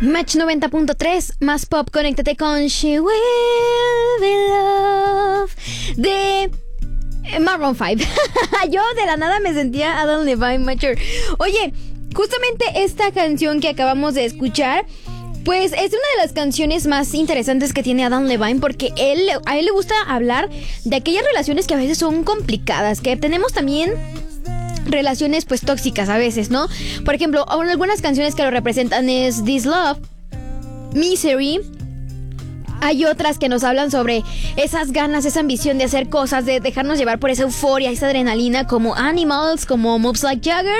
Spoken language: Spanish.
Match 90.3, más pop, conéctate con She Will Be Love de Maroon 5. Yo de la nada me sentía Adam Levine Mature. Oye, justamente esta canción que acabamos de escuchar, pues es una de las canciones más interesantes que tiene Adam Levine, porque a él le gusta hablar de aquellas relaciones que a veces son complicadas, que tenemos también relaciones pues tóxicas a veces, ¿no? Por ejemplo, algunas canciones que lo representan es This Love, Misery. Hay otras que nos hablan sobre esas ganas, esa ambición de hacer cosas, de dejarnos llevar por esa euforia, esa adrenalina, como Animals, como Moves Like Jagger.